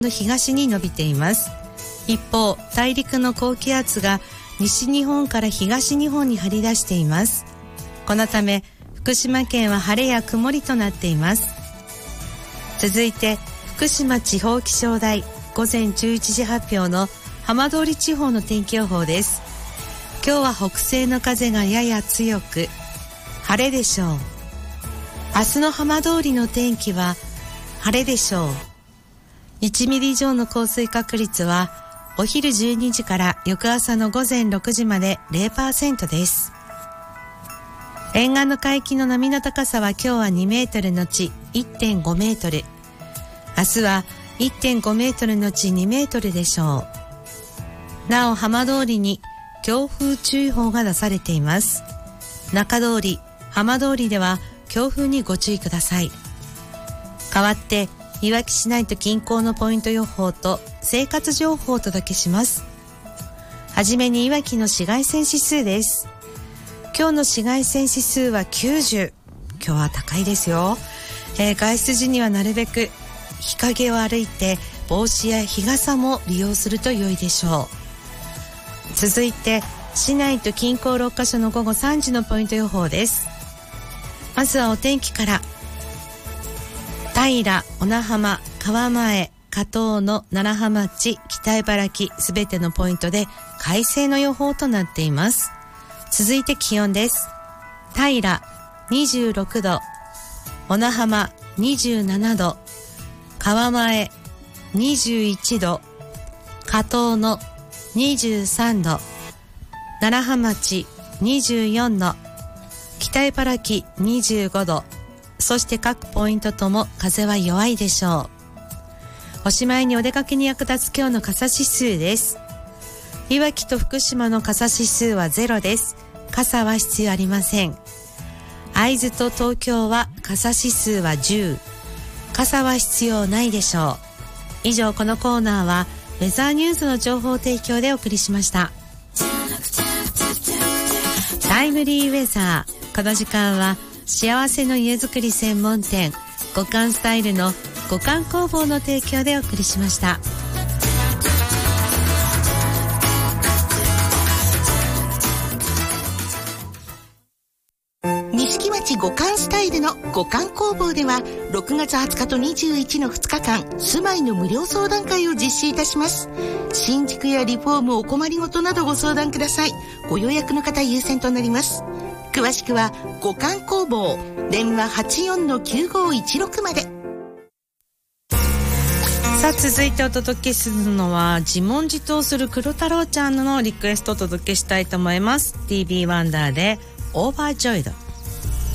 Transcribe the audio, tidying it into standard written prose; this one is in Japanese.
の東に伸びています。一方、大陸の高気圧が西日本から東日本に張り出しています。このため福島県は晴れや曇りとなっています。続いて福島地方気象台午前11時発表の浜通り地方の天気予報です。今日は北西の風がやや強く晴れでしょう。明日の浜通りの天気は晴れでしょう。1ミリ以上の降水確率はお昼12時から翌朝の午前6時まで 0% です。沿岸の海域の波の高さは今日は2メートルのち 1.5 メートル。明日は 1.5 メートルのち2メートルでしょう。なお浜通りに強風注意報が出されています。中通り、浜通りでは強風にご注意ください。代わっていわき市内と近郊のポイント予報と生活情報をお届けします。はじめにいわきの紫外線指数です。今日の紫外線指数は90。今日は高いですよ。外出時にはなるべく日陰を歩いて帽子や日傘も利用すると良いでしょう。続いて市内と近郊6カ所の午後3時のポイント予報です。まずはお天気から。平、小名浜、川前、加東の楢葉町、北茨城すべてのポイントで快晴の予報となっています。続いて気温です。平26度、小名浜27度、川前21度、加東の23度、楢葉町24度、北茨城25度、そして各ポイントとも風は弱いでしょう。おしまいにお出かけに役立つ今日の傘指数です。いわきと福島の傘指数は0です。傘は必要ありません。会津と東京は傘指数は10。傘は必要ないでしょう。以上このコーナーはウェザーニュースの情報提供でお送りしました。タイムリーウェザー。この時間は幸せの家づくり専門店五感スタイルの五感工房の提供でお送りしました。 錦町五感スタイルの五感工房では6月20日と21の2日間住まいの無料相談会を実施いたします。新築やリフォームお困りごとなどご相談ください。ご予約の方優先となります。詳しくは五感工房電話 84-9516 まで。 さあ続いてお届けするのは自問自答する黒太郎ちゃんのリクエストをお届けしたいと思います。 TB ワンダーでオーバージョイド。